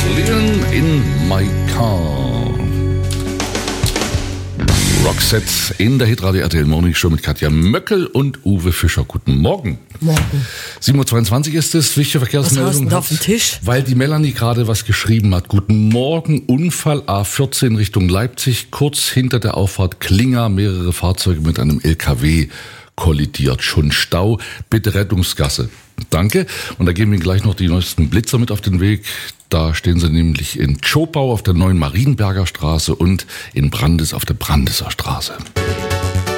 Living in my car. Roxette in der Hitradio RTL Morning Show mit Katja Möckel und Uwe Fischer. Guten Morgen. Morgen. 7.22 Uhr ist es, wichtige Verkehrsmeldung. Was hast du denn auf dem Tisch? Weil die Melanie gerade was geschrieben hat. Guten Morgen, Unfall A14 Richtung Leipzig, kurz hinter der Auffahrt Klinger, mehrere Fahrzeuge mit einem LKW kollidiert. Schon Stau, bitte Rettungsgasse. Danke. Und da geben wir gleich noch die neuesten Blitzer mit auf den Weg. Da stehen sie nämlich in Tschopau auf der neuen Marienberger Straße und in Brandes auf der Brandeser Straße.